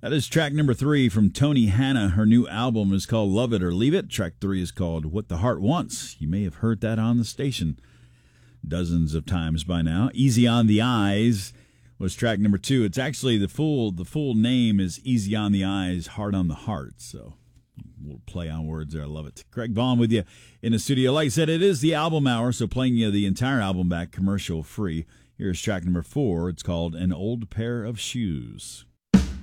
That is track number 3 from Tony Hannah. Her new album is called Love It or Leave It. Track 3 is called What the Heart Wants. You may have heard that on the station dozens of times by now. Easy on the Eyes was track number 2. It's actually the full name is Easy on the Eyes, Hard on the Heart. So we'll play on words there. I love it. Greg Vaughn with you in the studio. Like I said, it is the album hour, so playing you the entire album back commercial free. Here's track number 4. It's called An Old Pair of Shoes.